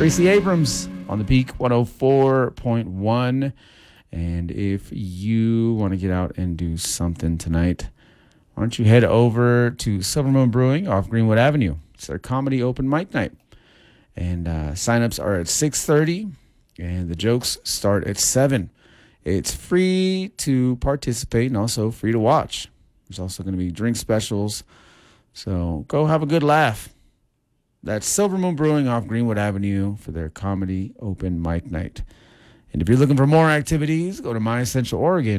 Gracie Abrams on the Peak 104.1. And if you want to get out and do something tonight, why don't you head over to Silver Moon Brewing off Greenwood Avenue. It's their comedy open mic night. And signups are at 6:30, and the jokes start at 7. It's free to participate and also free to watch. There's also going to be drink specials. So go have a good laugh. That's Silver Moon Brewing off Greenwood Avenue for their comedy open mic night. And if you're looking for more activities, go to My Essential Oregon.